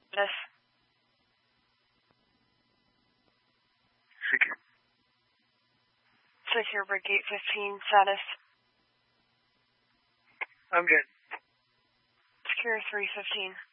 Status. Secure Brick 815 status. I'm good. Secure 315.